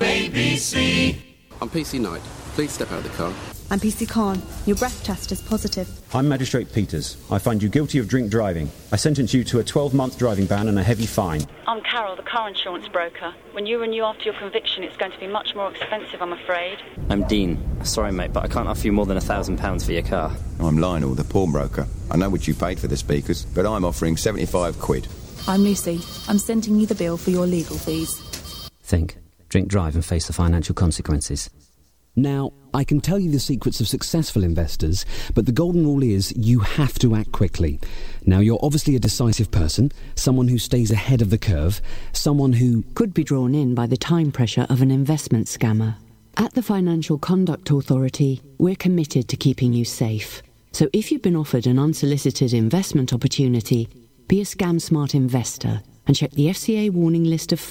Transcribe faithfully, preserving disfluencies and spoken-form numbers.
A B C. I'm P C Knight. Please step out of the car. I'm P C Khan. Your breath test is positive. I'm Magistrate Peters. I find you guilty of drink driving. I sentence you to a twelve-month driving ban and a heavy fine. I'm Carol, the car insurance broker. When you renew after your conviction, it's going to be much more expensive, I'm afraid. I'm Dean. Sorry, mate, but I can't offer you more than a thousand pounds for your car. I'm Lionel, the pawnbroker. I know what you paid for the speakers, but I'm offering seventy-five quid. I'm Lucy. I'm sending you the bill for your legal fees. Think. Drink drive and face the financial consequences. Now, I can tell you the secrets of successful investors, but the golden rule is you have to act quickly. Now, you're obviously a decisive person, someone who stays ahead of the curve, someone who could be drawn in by the time pressure of an investment scammer. At the Financial Conduct Authority, we're committed to keeping you safe. So if you've been offered an unsolicited investment opportunity, be a scam-smart investor and check the F C A warning list of